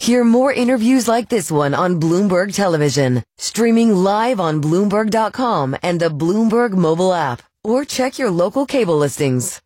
Hear more interviews like this one on Bloomberg Television, streaming live on Bloomberg.com and the Bloomberg mobile app, or check your local cable listings.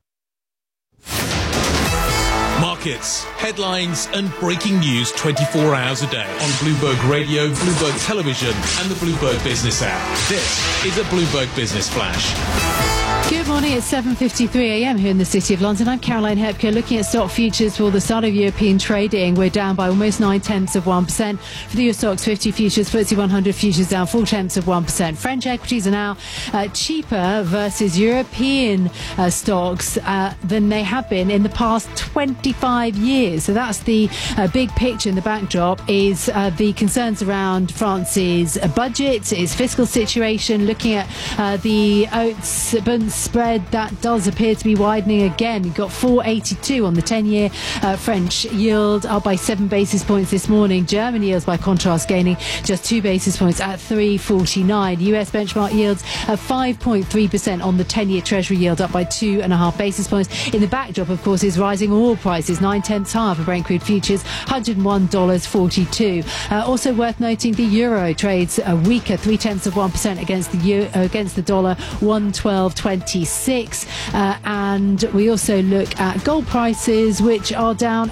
Markets, headlines and breaking news 24 hours a day on Bloomberg Radio, Bloomberg Television and the Bloomberg Business app. This is a Bloomberg Business Flash. Good morning, it's 7:53am here in the City of London. I'm Caroline Hepker, looking at stock futures for the start of European trading. We're down by almost 0.9%. For the US Stocks 50 futures, FTSE 100 futures down 0.4%. French equities are now cheaper versus European stocks than they have been in the past 25 years. So that's the big picture in the backdrop, is the concerns around France's budget, its fiscal situation. Looking at the oats spread, that does appear to be widening again. You've got 482 on the 10-year French yield, up by 7 basis points this morning. German yields, by contrast, gaining just 2 basis points at 349. US benchmark yields at 5.3% on the 10-year Treasury yield, up by 2.5 basis points. In the backdrop, of course, is rising oil prices, 9/10 higher for Brent crude futures, $101.42. Also worth noting, the euro trades weaker, 0.3% against the dollar, 112.26. And we also look at gold prices, which are down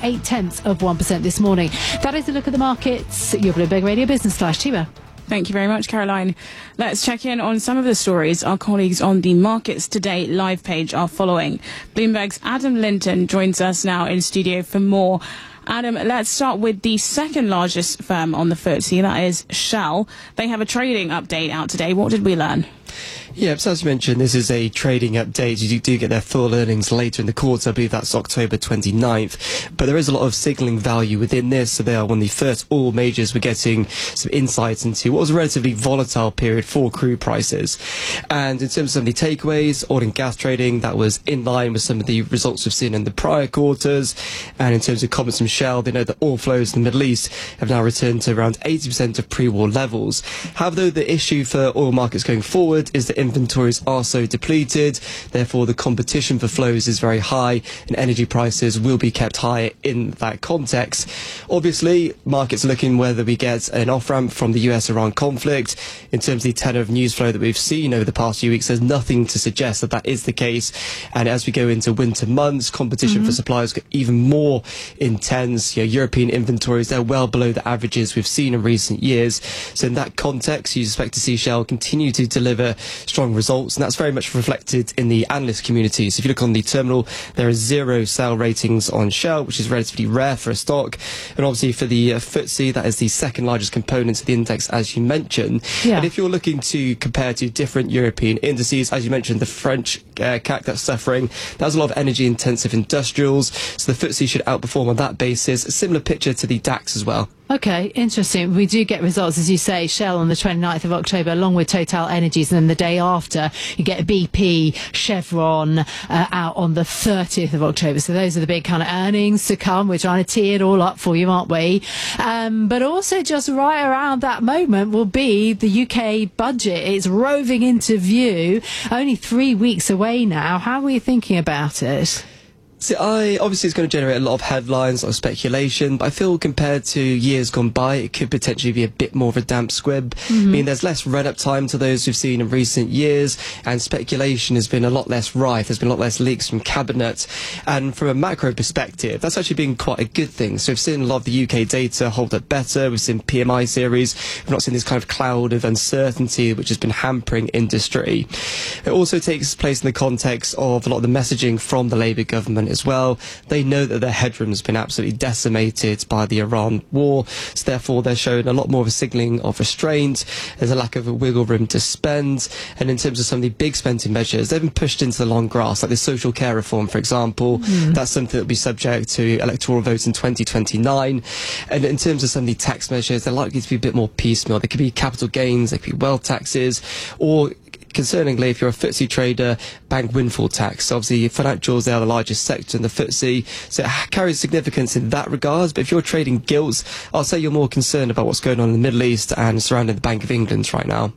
0.8% this morning. That is a look at the markets. Your Bloomberg Radio Business Flash. Tiba. Thank you very much, Caroline. Let's check in on some of the stories our colleagues on the Markets Today live page are following. Bloomberg's Adam Linton joins us now in studio for more. Adam, let's start with the second largest firm on the FTSE, that is Shell. They have a trading update out today. What did we learn? Yeah, so as you mentioned, this is a trading update. You do get their full earnings later in the quarter. I believe that's October 29th. But there is a lot of signalling value within this. So they are one of the first oil majors we're getting some insights into what was a relatively volatile period for crude prices. And in terms of some of the takeaways, oil and gas trading, that was in line with some of the results we've seen in the prior quarters. And in terms of comments from Shell, they know that oil flows in the Middle East have now returned to around 80% of pre-war levels. However, though, the issue for oil markets going forward is that inventories are so depleted, therefore the competition for flows is very high and energy prices will be kept high in that context. Obviously, markets are looking whether we get an off-ramp from the US-Iran conflict. In terms of the tenor of news flow that we've seen over the past few weeks, there's nothing to suggest that that is the case. And as we go into winter months, competition for suppliers get even more intense. European inventories, they're well below the averages we've seen in recent years. So in that context, you expect to see Shell continue to deliver strong results, and that's very much reflected in the analyst community. So if you look on the terminal, there are 0 sell ratings on Shell, which is relatively rare for a stock. And obviously for the FTSE, that is the second largest component of the index, as you mentioned. And if you're looking to compare to different European indices, as you mentioned, the French CAC, that's suffering. There's a lot of energy intensive industrials, so the FTSE should outperform on that basis. A similar picture to the DAX as well. Okay, interesting. We do get results, as you say, Shell on the 29th of October, along with Total Energies, and then the day after you get BP, Chevron out on the 30th of October. So those are the big kind of earnings to come. We're trying to tee it all up for you, aren't we? But also just right around that moment will be the UK budget. It's roving into view, only 3 weeks away now. How are you thinking about it? See, obviously it's going to generate a lot of headlines, a lot of speculation, but I feel compared to years gone by, it could potentially be a bit more of a damp squib. I mean, there's less run-up time to those we've seen in recent years, and speculation has been a lot less rife. There's been a lot less leaks from Cabinet, and from a macro perspective, that's actually been quite a good thing. So we've seen a lot of the UK data hold up better. We've seen PMI series. We've not seen this kind of cloud of uncertainty which has been hampering industry. It also takes place in the context of a lot of the messaging from the Labour government as well. They know that their headroom has been absolutely decimated by the Iran war, so therefore they're showing a lot more of a signalling of restraint. There's a lack of a wiggle room to spend, and in terms of some of the big spending measures, they've been pushed into the long grass, like the social care reform, for example. That's something that will be subject to electoral votes in 2029. And in terms of some of the tax measures, they're likely to be a bit more piecemeal. There could be capital gains, there could be wealth taxes, or concerningly, if you're a FTSE trader, bank windfall tax. Obviously, financials, they are the largest sector in the FTSE, so it carries significance in that regard. But if you're trading gilts, I'll say you're more concerned about what's going on in the Middle East and surrounding the Bank of England right now.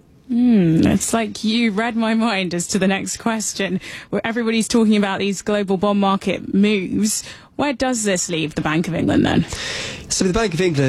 It's like you read my mind as to the next question, where everybody's talking about these global bond market moves. Where does this leave the Bank of England then? So the Bank of England